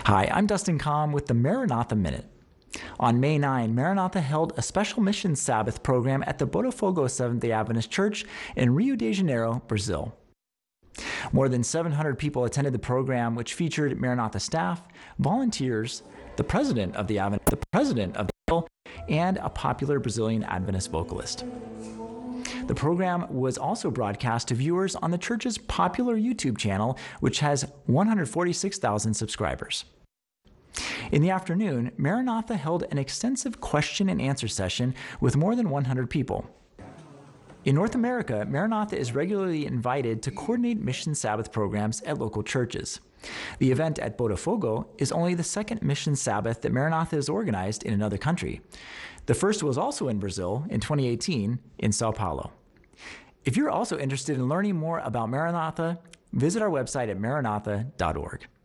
Hi, I'm Dustin Comm with the Maranatha Minute. On May 9, Maranatha held a special mission Sabbath program at the Botafogo Seventh-day Adventist Church in Rio de Janeiro, Brazil. More than 700 people attended the program, which featured Maranatha staff, volunteers, the president of the Bill, and a popular Brazilian Adventist vocalist. The program was also broadcast to viewers on the church's popular YouTube channel, which has 146,000 subscribers. In the afternoon, Maranatha held an extensive question and answer session with more than 100 people. In North America, Maranatha is regularly invited to coordinate Mission Sabbath programs at local churches. The event at Botafogo is only the second Mission Sabbath that Maranatha has organized in another country. The first was also in Brazil in 2018 in Sao Paulo. If you're also interested in learning more about Maranatha, visit our website at maranatha.org.